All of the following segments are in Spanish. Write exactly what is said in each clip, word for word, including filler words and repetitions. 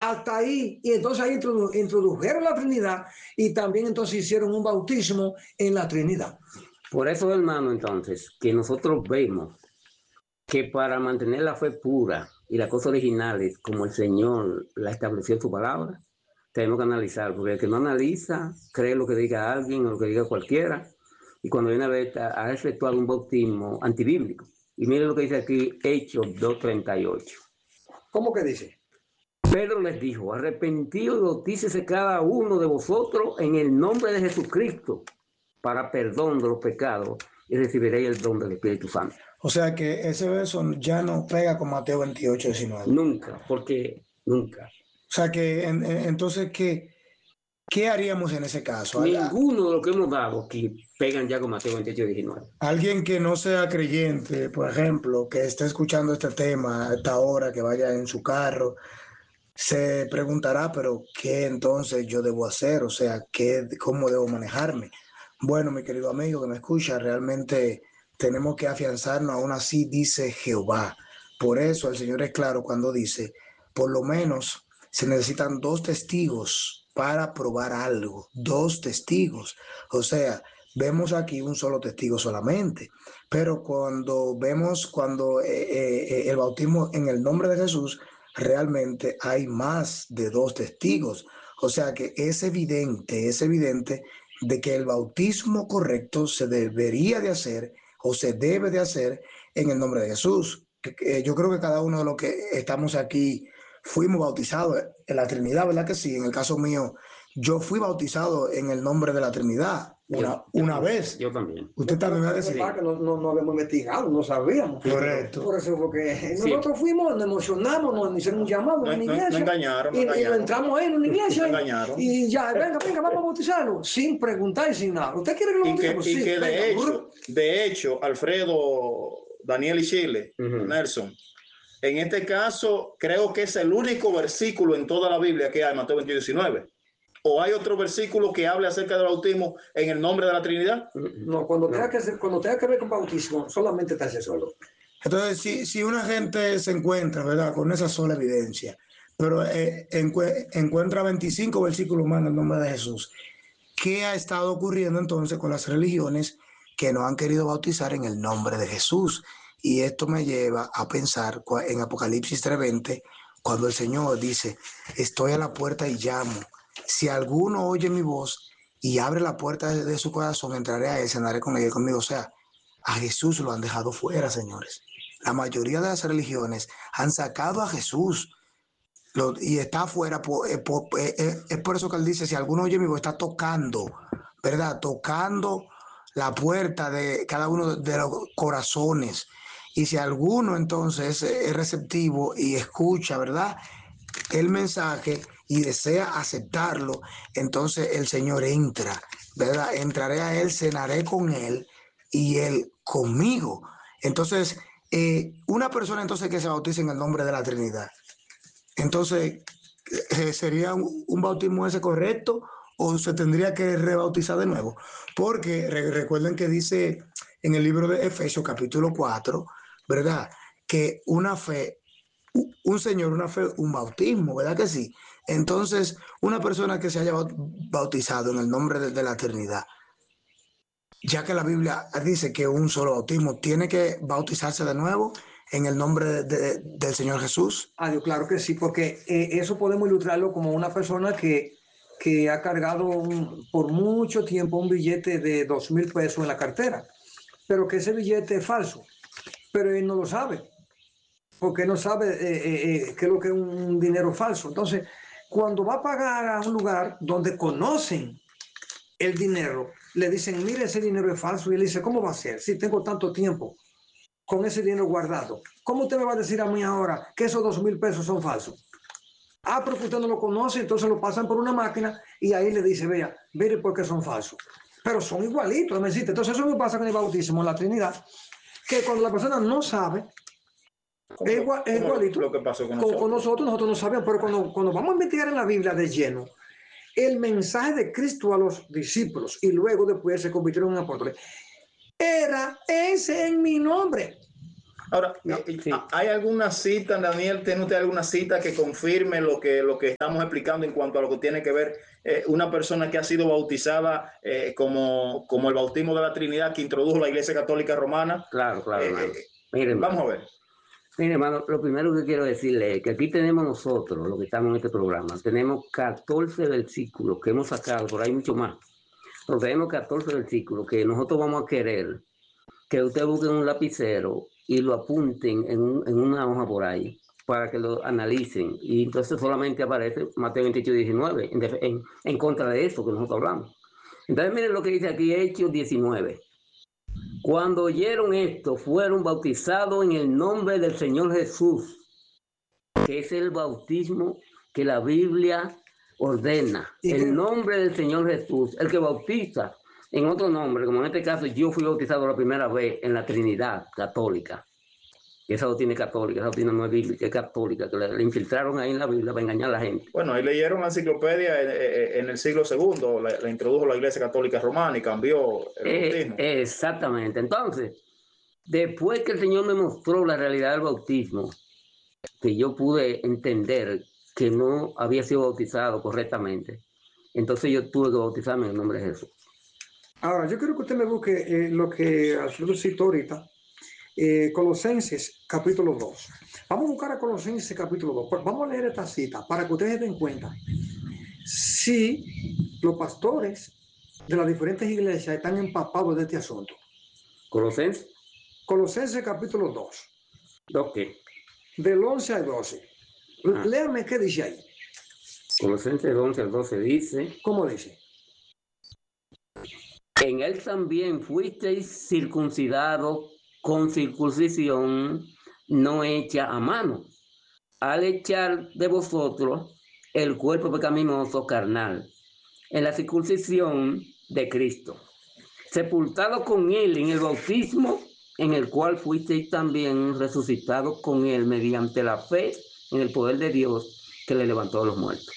hasta ahí, y entonces ahí introdu introdujeron la Trinidad y también entonces hicieron un bautismo en la Trinidad. Por eso, hermano, entonces, que nosotros vemos que para mantener la fe pura y las cosas originales, como el Señor la estableció en su palabra, tenemos que analizar, porque el que no analiza, cree lo que diga alguien o lo que diga cualquiera, y cuando viene a ver, ha efectuado un bautismo antibíblico. Y mire lo que dice aquí, Hechos dos treinta y ocho. ¿Cómo que dice? Pedro les dijo, arrepentidos y bautícese cada uno de vosotros en el nombre de Jesucristo para perdón de los pecados y recibiréis el don del Espíritu Santo. O sea que ese verso ya no pega con Mateo veintiocho, diecinueve. Nunca, porque nunca. O sea que en, en, entonces, ¿qué, ¿qué haríamos en ese caso? Ninguno de los que hemos dado aquí pegan ya con Mateo veintiocho, diecinueve. Alguien que no sea creyente, por ejemplo, que esté escuchando este tema a esta hora, que vaya en su carro, se preguntará, pero ¿qué entonces yo debo hacer? O sea, ¿qué, ¿cómo debo manejarme? Bueno, mi querido amigo que me escucha, realmente tenemos que afianzarnos, aún así dice Jehová. Por eso el Señor es claro cuando dice, por lo menos se necesitan dos testigos para probar algo, dos testigos. O sea, vemos aquí un solo testigo solamente, pero cuando vemos cuando eh, eh, el bautismo en el nombre de Jesús, realmente hay más de dos testigos. O sea que es evidente, es evidente de que el bautismo correcto se debería de hacer o se debe de hacer en el nombre de Jesús. Yo creo que cada uno de los que estamos aquí fuimos bautizados en la Trinidad, ¿verdad que sí? En el caso mío, yo fui bautizado en el nombre de la Trinidad una, yo, una yo, vez. Yo también. Usted no, también va a decir. decir. Que no, no, no habíamos investigado, no sabíamos. Correcto. Por eso, porque sí. nosotros fuimos, nos emocionamos, nos hicieron un llamado no, en la iglesia. No, no engañaron, y, no engañaron. y entramos ahí en una iglesia. No engañaron. Y ya, venga, venga, vamos a bautizarlo. Sin preguntar y sin nada. ¿Usted quiere que lo bauticemos? Y que, sí, y que de, venga, hecho, de hecho, Alfredo, Daniel y Chile, uh-huh. Nelson, en este caso, creo que es el único versículo en toda la Biblia que hay, Mateo veintiocho, diecinueve. ¿O hay otro versículo que hable acerca del bautismo en el nombre de la Trinidad? No, cuando, no. Tenga, que ser, cuando tenga que ver con bautismo, solamente está ese solo. Entonces, si, si una gente se encuentra, ¿verdad?, con esa sola evidencia, pero eh, encu- encuentra veinticinco versículos más en el nombre de Jesús, ¿qué ha estado ocurriendo entonces con las religiones que no han querido bautizar en el nombre de Jesús? Y esto me lleva a pensar en Apocalipsis tres veinte, cuando el Señor dice, estoy a la puerta y llamo. Si alguno oye mi voz y abre la puerta de, de su corazón, entraré a él, cenaré con él y conmigo. O sea, a Jesús lo han dejado fuera, señores. La mayoría de las religiones han sacado a Jesús lo, y está afuera. Por, eh, por, eh, eh, es por eso que él dice, si alguno oye mi voz, está tocando, ¿verdad? Tocando la puerta de cada uno de los corazones. Y si alguno entonces es receptivo y escucha, ¿verdad?, el mensaje y desea aceptarlo, entonces el Señor entra, ¿verdad? Entraré a él, cenaré con él y él conmigo. Entonces, eh, una persona entonces que se bautice en el nombre de la Trinidad, entonces, eh, ¿sería un, un bautismo ese correcto o se tendría que rebautizar de nuevo? Porque re, recuerden que dice en el libro de Efesios capítulo cuatro, ¿verdad?, que una fe, un Señor, una fe, un bautismo, ¿verdad que sí? Entonces, una persona que se haya bautizado en el nombre de, de la Trinidad, ya que la Biblia dice que un solo bautismo, ¿tiene que bautizarse de nuevo en el nombre de, de, del Señor Jesús? Ah, yo claro que sí, porque eh, eso podemos ilustrarlo como una persona que, que ha cargado un, por mucho tiempo un billete de dos mil pesos en la cartera, pero que ese billete es falso, pero él no lo sabe, porque no sabe eh, eh, qué es lo que es un dinero falso. Entonces, cuando va a pagar a un lugar donde conocen el dinero, le dicen, mire, ese dinero es falso, y él dice, ¿cómo va a ser? Si tengo tanto tiempo con ese dinero guardado, ¿cómo usted me va a decir a mí ahora que esos dos mil pesos son falsos? Ah, porque usted no lo conoce, entonces lo pasan por una máquina y ahí le dice, vea, mire por qué son falsos. Pero son igualitos, me dice. Entonces eso me pasa con el bautismo en la Trinidad, que cuando la persona no sabe, es, igual, es igualito. Lo que pasó con, con nosotros. con nosotros, nosotros no sabíamos, pero cuando, cuando vamos a investigar en la Biblia de lleno, el mensaje de Cristo a los discípulos y luego después se convirtieron en apóstoles, era ese en mi nombre. Ahora, no, eh, sí. ¿hay alguna cita, Daniel, tiene usted alguna cita que confirme lo que, lo que estamos explicando en cuanto a lo que tiene que ver eh, una persona que ha sido bautizada eh, como, como el bautismo de la Trinidad que introdujo la Iglesia Católica Romana? Claro, claro, eh, hermano. Eh, Mire, vamos hermano. a ver. Mire, hermano, lo primero que quiero decirle es que aquí tenemos nosotros, los que estamos en este programa, tenemos catorce versículos que hemos sacado, por ahí mucho más, pero tenemos catorce versículos que nosotros vamos a querer que ustedes busquen un lapicero y lo apunten en, un, en una hoja por ahí para que lo analicen. Y entonces solamente aparece Mateo veintiocho, diecinueve en, en, en contra de eso que nosotros hablamos. Entonces miren lo que dice aquí Hechos diecinueve. Cuando oyeron esto, fueron bautizados en el nombre del Señor Jesús, que es el bautismo que la Biblia ordena. El nombre del Señor Jesús, el que bautiza en otro nombre, como en este caso yo fui bautizado la primera vez en la Trinidad Católica. Esa doctrina es católica, esa doctrina no es bíblica, es católica, que le, le infiltraron ahí en la Biblia para engañar a la gente. Bueno, ahí leyeron la enciclopedia en, en el siglo segundo, la, la introdujo la Iglesia Católica Romana y cambió el eh, bautismo. Exactamente. Entonces, después que el Señor me mostró la realidad del bautismo, que yo pude entender que no había sido bautizado correctamente, entonces yo tuve que bautizarme en el nombre de Jesús. Ahora, yo quiero que usted me busque eh, lo que Alfredo citó ahorita, eh, Colosenses capítulo dos. Vamos a buscar a Colosenses capítulo dos. Vamos a leer esta cita para que ustedes se den cuenta si los pastores de las diferentes iglesias están empapados de este asunto. Colosenses. Colosenses capítulo dos. ¿dos qué? Del once al doce. Ah. Léame qué dice ahí. Colosenses once al doce dice. ¿Cómo dice? En él también fuisteis circuncidados con circuncisión no hecha a mano, al echar de vosotros el cuerpo pecaminoso carnal, en la circuncisión de Cristo, sepultado con él en el bautismo, en el cual fuisteis también resucitados con él mediante la fe en el poder de Dios que le levantó a los muertos.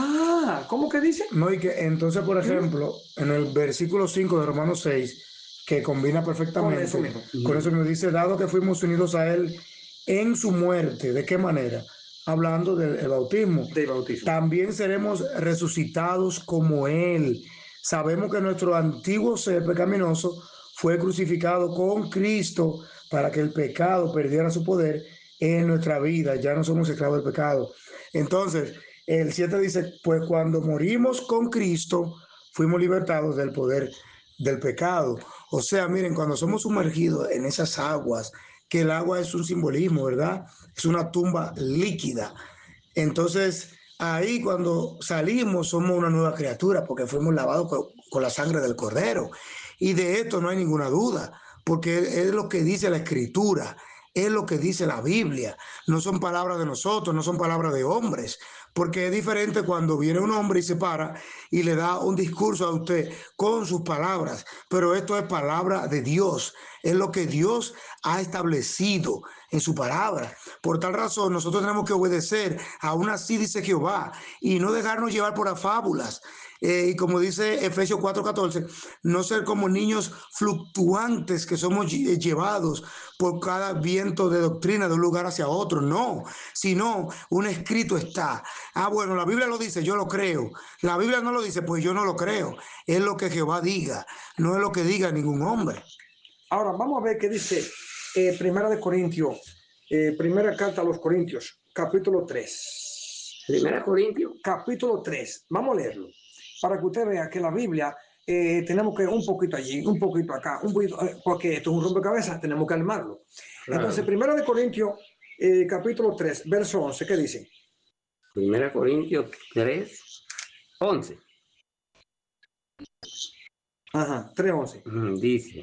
Ah, ¿cómo que dice? No, y que entonces, por ejemplo, en el versículo cinco de Romanos seis, que combina perfectamente con eso mismo, con eso nos dice, dado que fuimos unidos a él en su muerte, ¿de qué manera? Hablando del bautismo. Del bautismo. También seremos resucitados como él. Sabemos que nuestro antiguo ser pecaminoso fue crucificado con Cristo para que el pecado perdiera su poder en nuestra vida. Ya no somos esclavos del pecado. Entonces, el siete dice, pues cuando morimos con Cristo, fuimos libertados del poder del pecado. O sea, miren, cuando somos sumergidos en esas aguas, que el agua es un simbolismo, ¿verdad? Es una tumba líquida. Entonces, ahí cuando salimos somos una nueva criatura porque fuimos lavados con, con la sangre del Cordero. Y de esto no hay ninguna duda, porque es lo que dice la Escritura, es lo que dice la Biblia. No son palabras de nosotros, no son palabras de hombres, porque es diferente cuando viene un hombre y se para y le da un discurso a usted con sus palabras, pero esto es palabra de Dios, es lo que Dios ha establecido en su palabra. Por tal razón, nosotros tenemos que obedecer, aún así dice Jehová, y no dejarnos llevar por las fábulas. Eh, y como dice Efesios cuatro catorce, no ser como niños fluctuantes que somos llevados por cada viento de doctrina de un lugar hacia otro, no, sino un escrito está. Ah, bueno, la Biblia lo dice, yo lo creo. La Biblia no lo dice, pues yo no lo creo. Es lo que Jehová diga, no es lo que diga ningún hombre. Ahora, vamos a ver qué dice eh, Primera de Corintios, eh, primera carta a los Corintios, capítulo tres. Primera Corintios. Capítulo tres, vamos a leerlo, para que usted vea que la Biblia eh, tenemos que un poquito allí, un poquito acá, un poquito, eh, porque esto es un rompecabezas, tenemos que armarlo. Claro. Entonces, Primera de Corintios, eh, capítulo tres, verso once, ¿qué dice? Primera Corintios tres, once. Ajá, tres once. Dice,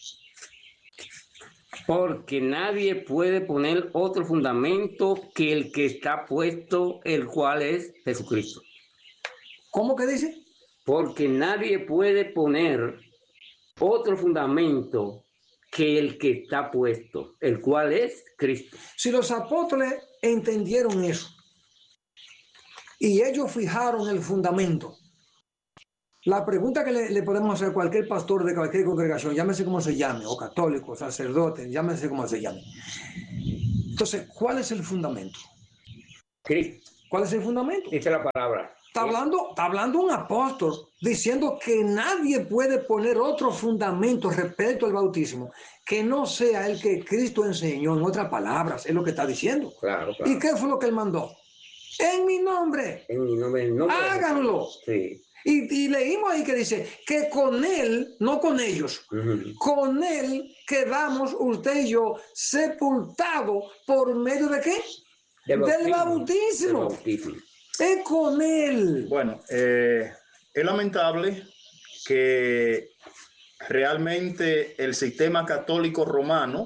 porque nadie puede poner otro fundamento que el que está puesto, el cual es Jesucristo. ¿Cómo que dice? Porque nadie puede poner otro fundamento que el que está puesto, el cual es Cristo. Si los apóstoles entendieron eso y ellos fijaron el fundamento, La pregunta que le, le podemos hacer a cualquier pastor de cualquier congregación, llámese como se llame, o católico, sacerdote, llámese como se llame. Entonces, ¿cuál es el fundamento? Cristo. ¿Cuál es el fundamento? Dice la palabra. Está hablando, está hablando un apóstol diciendo que nadie puede poner otro fundamento respecto al bautismo que no sea el que Cristo enseñó. En otras palabras, es lo que está diciendo. Claro, claro. ¿Y qué fue lo que él mandó? En mi nombre. En mi nombre. En nombre Háganlo. Sí. Y, y leímos ahí que dice que con él, no con ellos, uh-huh. con él quedamos usted y yo sepultados por medio de qué? Del bautismo. Del bautismo. Del bautismo. Es con él. Bueno, eh, es lamentable que realmente el sistema católico romano,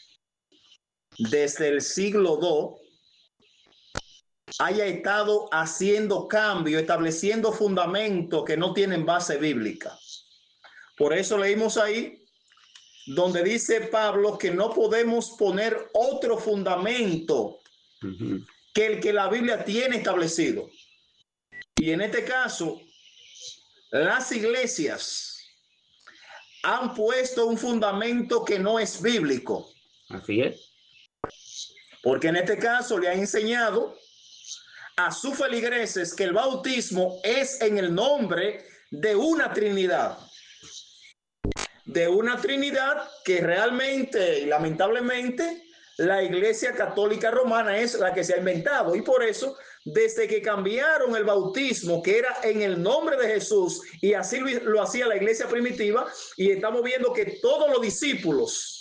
desde el siglo segundo, haya estado haciendo cambios, estableciendo fundamentos que no tienen base bíblica. Por eso leímos ahí, donde dice Pablo que no podemos poner otro fundamento uh-huh. que el que la Biblia tiene establecido. Y en este caso, las iglesias han puesto un fundamento que no es bíblico. Así es. Porque en este caso le ha enseñado a sus feligreses que el bautismo es en el nombre de una Trinidad. De una Trinidad que realmente y lamentablemente la Iglesia Católica Romana es la que se ha inventado. Y por eso, desde que cambiaron el bautismo, que era en el nombre de Jesús, y así lo, lo hacía la Iglesia primitiva, y estamos viendo que todos los discípulos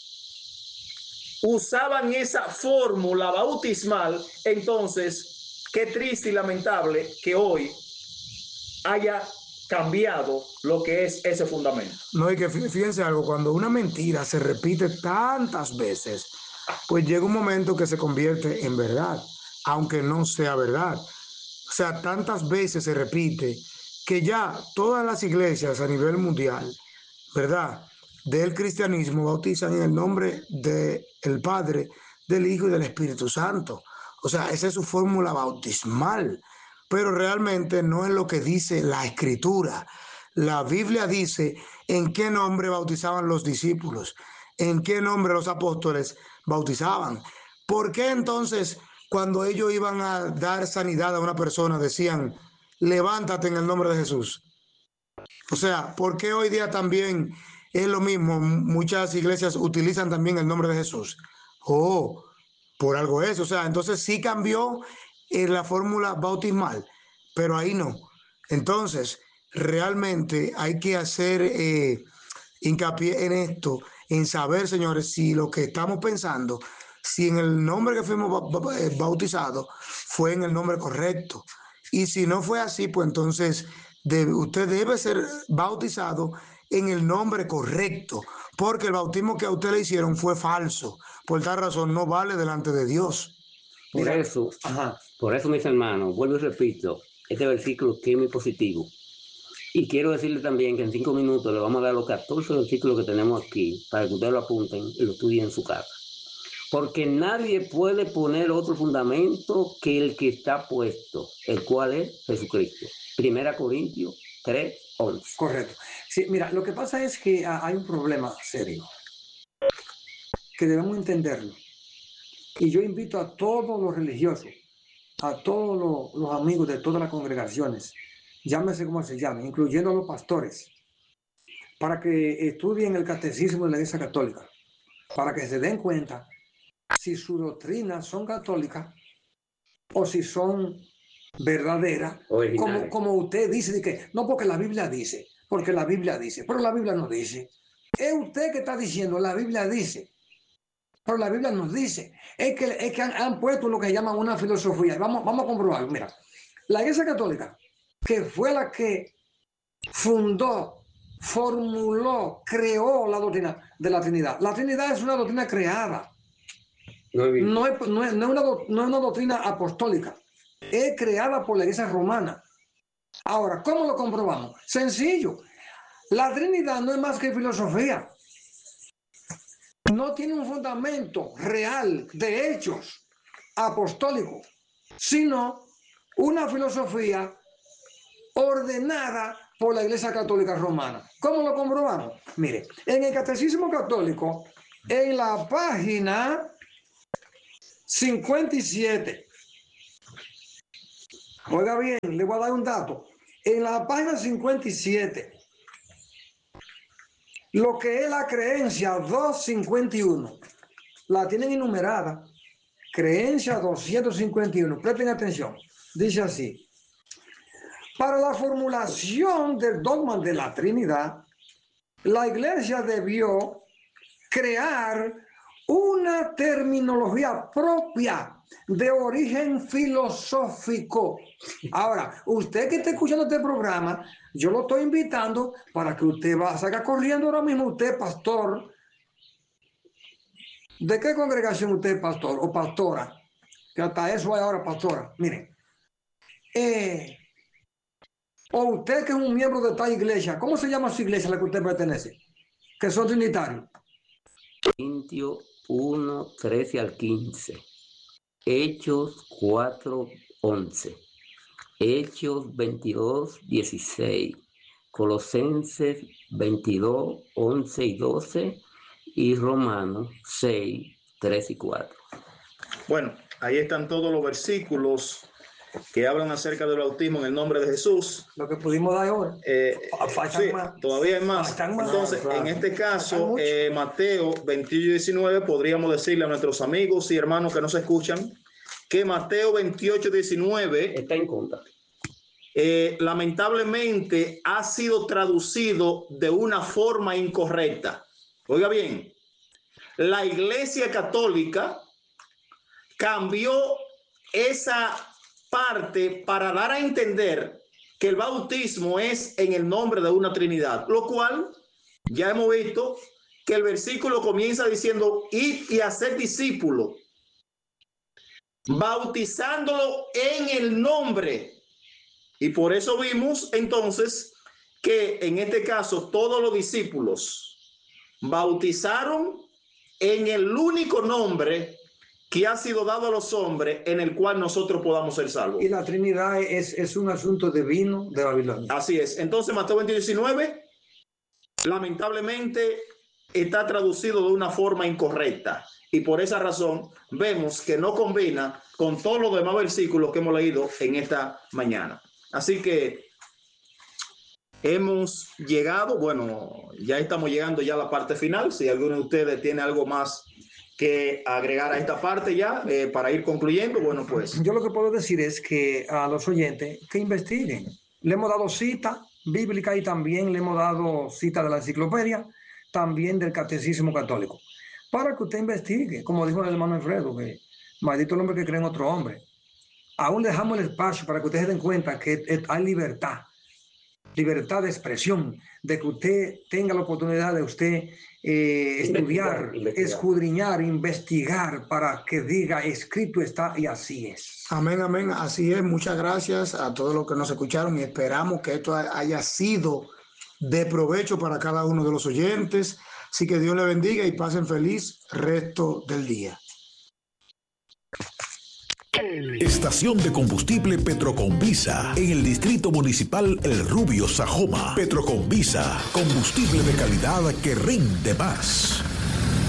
usaban esa fórmula bautismal, entonces qué triste y lamentable que hoy haya cambiado lo que es ese fundamento. No, y que fíjense algo, cuando una mentira se repite tantas veces, pues llega un momento que se convierte en verdad, aunque no sea verdad. O sea, tantas veces se repite que ya todas las iglesias a nivel mundial, ¿verdad?, del cristianismo bautizan en el nombre del Padre, del Hijo y del Espíritu Santo. O sea, esa es su fórmula bautismal, pero realmente no es lo que dice la Escritura. La Biblia dice en qué nombre bautizaban los discípulos, en qué nombre los apóstoles bautizaban. ¿Por qué entonces cuando ellos iban a dar sanidad a una persona decían, levántate en el nombre de Jesús? O sea, ¿por qué hoy día también es lo mismo? Muchas iglesias utilizan también el nombre de Jesús. Oh, por algo es, o sea, entonces sí cambió en la fórmula bautismal, pero ahí no. Entonces, realmente hay que hacer eh, hincapié en esto, en saber, señores, si lo que estamos pensando, si en el nombre que fuimos bautizados fue en el nombre correcto. Y si no fue así, pues entonces debe, usted debe ser bautizado en el nombre correcto, porque el bautismo que a usted le hicieron fue falso. Por tal razón no vale delante de Dios. Por Mira. eso, ajá, por eso, mis hermanos, vuelvo y repito, este versículo que es muy positivo. Y quiero decirle también que en cinco minutos le vamos a dar los catorce versículos que tenemos aquí para que ustedes lo apunten y lo estudien en su casa. Porque nadie puede poner otro fundamento que el que está puesto, el cual es Jesucristo. Primera Corintios tres, once. Correcto. Sí, mira, lo que pasa es que hay un problema serio que debemos entenderlo. Y yo invito a todos los religiosos, a todos los, los amigos de todas las congregaciones, llámese como se llame, incluyendo a los pastores, para que estudien el catecismo de la Iglesia Católica, para que se den cuenta si sus doctrinas son católicas o si son verdaderas, como, como usted dice, de que no, porque la Biblia dice, porque la Biblia dice, pero la Biblia no dice. Es usted que está diciendo, la Biblia dice. Pero la Biblia nos dice, es que, es que han, han puesto lo que llaman una filosofía. Vamos, vamos a comprobarlo. Mira, la Iglesia Católica, que fue la que fundó, formuló, creó la doctrina de la Trinidad. La Trinidad es una doctrina creada. No es, no es, no es, no es, una, no es una doctrina apostólica. Es creada por la Iglesia Romana. Ahora, ¿cómo lo comprobamos? Sencillo. La Trinidad no es más que filosofía. No tiene un fundamento real de hechos apostólicos, sino una filosofía ordenada por la Iglesia Católica Romana. ¿Cómo lo comprobamos? Mire, en el Catecismo Católico, en la página cincuenta y siete, oiga bien, le voy a dar un dato. En la página cincuenta y siete, lo que es la creencia doscientos cincuenta y uno, la tienen enumerada. Creencia doscientos cincuenta y uno, presten atención. Dice así: para la formulación del dogma de la Trinidad, la Iglesia debió crear una terminología propia de origen filosófico. Ahora, usted que está escuchando este programa, yo lo estoy invitando para que usted va, salga corriendo ahora mismo, usted, pastor. ¿De qué congregación usted es pastor o pastora? Que hasta eso hay ahora, pastora. Miren, eh, o usted que es un miembro de tal iglesia, ¿cómo se llama su iglesia a la que usted pertenece? Que son trinitarios. Corintios uno, trece al quince. Hechos cuatro, once. Hechos veintidós, dieciséis. Colosenses veintidós, once y doce. Y Romanos seis, tres y cuatro. Bueno, ahí están todos los versículos que hablan acerca del bautismo en el nombre de Jesús. Lo que pudimos dar ahora. Eh, sí, más. Todavía hay más. más. Entonces, Claro, en este caso, claro. eh, Mateo veintiocho, diecinueve, podríamos decirle a nuestros amigos y hermanos que nos escuchan que Mateo veintiocho, diecinueve está en contra. Eh, lamentablemente ha sido traducido de una forma incorrecta. Oiga bien, la Iglesia Católica cambió esa parte para dar a entender que el bautismo es en el nombre de una Trinidad, lo cual ya hemos visto que el versículo comienza diciendo: id y haced discípulos, bautizándolo en el nombre. Y por eso vimos entonces que en este caso todos los discípulos bautizaron en el único nombre que ha sido dado a los hombres en el cual nosotros podamos ser salvos. Y la Trinidad es, es un asunto divino de Babilonia. Así es. Entonces Mateo veinte, diecinueve lamentablemente está traducido de una forma incorrecta. Y por esa razón vemos que no combina con todos los demás versículos que hemos leído en esta mañana. Así que hemos llegado, bueno, ya estamos llegando ya a la parte final. Si alguno de ustedes tiene algo más que agregar a esta parte ya, eh, para ir concluyendo, bueno, pues. Yo lo que puedo decir es que a los oyentes que investiguen. Le hemos dado cita bíblica y también le hemos dado cita de la enciclopedia, también del Catecismo Católico, para que usted investigue, como dijo el hermano Alfredo, que maldito el hombre que cree en otro hombre. Aún dejamos el espacio para que ustedes se den cuenta que hay libertad. Libertad de expresión, de que usted tenga la oportunidad de usted eh, estudiar, investigar, escudriñar, investigar, para que diga: escrito está y así es. Amén, amén, así es. Muchas gracias a todos los que nos escucharon y esperamos que esto haya sido de provecho para cada uno de los oyentes. Así que Dios le bendiga y pasen feliz resto del día. Estación de combustible Petroconvisa en el Distrito Municipal El Rubio, Sajoma. Petroconvisa, combustible de calidad que rinde más.